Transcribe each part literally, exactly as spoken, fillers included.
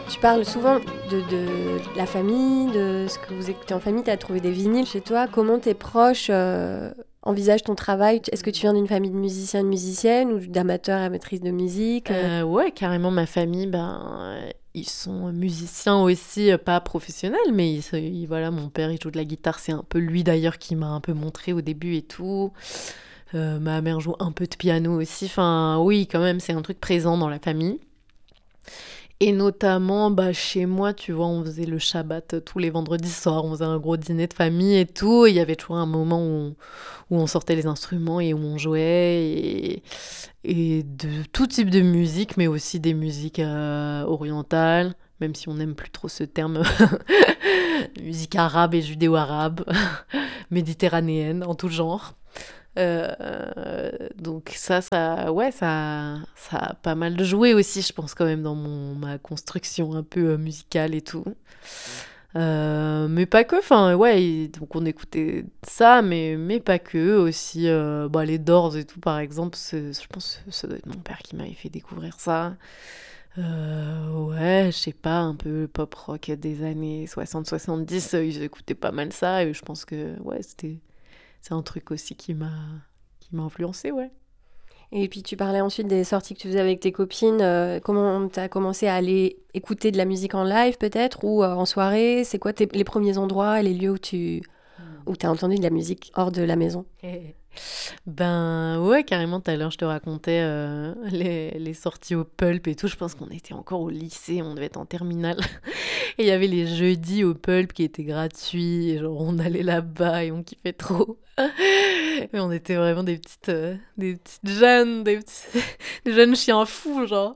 Tu parles souvent de, de la famille, de ce que vous écoutez en famille. Tu as trouvé des vinyles chez toi. Comment tes proches euh, envisagent ton travail? Est-ce que tu viens d'une famille de musiciens et de musiciennes ou d'amateurs et amatrices de musique? Euh, ouais, carrément, ma famille, ben, euh, ils sont musiciens aussi, euh, pas professionnels, mais ils, se- ils- voilà, mon père, il joue de la guitare. C'est un peu lui d'ailleurs qui m'a un peu montré au début et tout. Euh, ma mère joue un peu de piano aussi. Enfin, oui, quand même, c'est un truc présent dans la famille. Et notamment, bah, chez moi, tu vois, on faisait le Shabbat euh, tous les vendredis soirs, on faisait un gros dîner de famille et tout. Il y avait toujours un moment où on, où on sortait les instruments et où on jouait, et, et de tout type de musique, mais aussi des musiques euh, orientales, même si on n'aime plus trop ce terme, musique arabe et judéo-arabe, méditerranéenne, en tout genre. Euh, donc ça, ça, ouais, ça, ça a pas mal joué aussi, je pense quand même dans mon ma construction un peu euh, musicale et tout. Euh, mais pas que, enfin ouais, et donc on écoutait ça, mais mais pas que aussi. Euh, bah, les Doors et tout par exemple, c'est- je pense que ça doit être mon père qui m'avait fait découvrir ça. Euh, ouais, je sais pas, un peu pop rock des années soixante soixante-dix, euh, ils écoutaient pas mal ça et je pense que ouais, c'était c'est un truc aussi qui m'a qui m'a influencé, ouais. Et puis tu parlais ensuite des sorties que tu faisais avec tes copines. Euh, comment tu as commencé à aller écouter de la musique en live peut-être ou euh, en soirée? C'est quoi tes- les premiers endroits, les lieux où tu où t'as entendu de la musique hors de la maison? Ben ouais, carrément, tout à l'heure, je te racontais euh, les, les sorties au Pulp et tout. Je pense qu'on était encore au lycée, on devait être en terminale. Et il y avait les jeudis au Pulp qui étaient gratuits. Et genre, on allait là-bas et on kiffait trop. Mais on était vraiment des petites, euh, des petites jeunes, des, petits- des jeunes chiens fous, genre.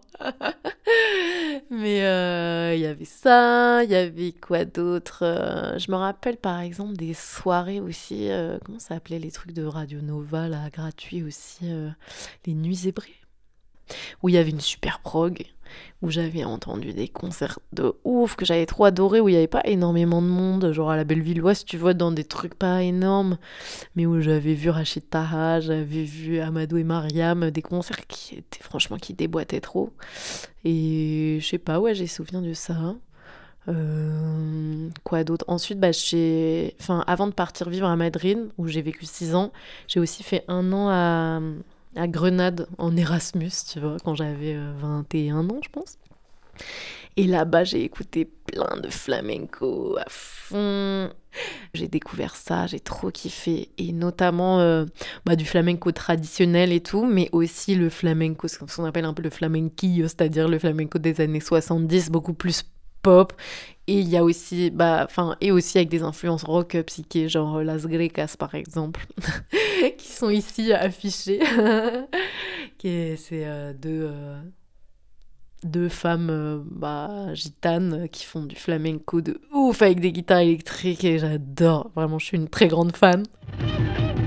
Mais euh, il y avait ça, il y avait quoi d'autre? Euh, Je me rappelle par exemple des soirées aussi, euh, comment ça s'appelait les trucs de Radio Nova, là, gratuits aussi, euh, les Nuits Zébrées, où il y avait une super prog, où j'avais entendu des concerts de ouf, que j'avais trop adoré, où il n'y avait pas énormément de monde, genre à la Bellevilloise, tu vois, dans des trucs pas énormes, mais où j'avais vu Rachid Taha, j'avais vu Amadou et Mariam, des concerts qui étaient franchement qui déboîtaient trop. Et je sais pas, ouais, j'ai souvenir de ça. Euh, quoi d'autre? Ensuite, bah, j'ai... enfin, avant de partir vivre à Madrid, où j'ai vécu six ans, j'ai aussi fait un an à, à Grenade en Erasmus, tu vois, quand j'avais euh, vingt et un ans, je pense. Et là-bas, j'ai écouté plein de flamenco à fond. J'ai découvert ça, j'ai trop kiffé. Et notamment euh, bah, du flamenco traditionnel et tout, mais aussi le flamenco, ce qu'on appelle un peu le flamenquillo, c'est-à-dire le flamenco des années soixante-dix, beaucoup plus pop. Et il y a aussi, bah, enfin, et aussi avec des influences rock euh, psyché, genre euh, Las Grecas par exemple, qui sont ici affichées. Qui est- c'est euh, deux, euh, deux femmes euh, bah, gitanes qui font du flamenco de ouf avec des guitares électriques et j'adore. Vraiment, je suis une très grande fan.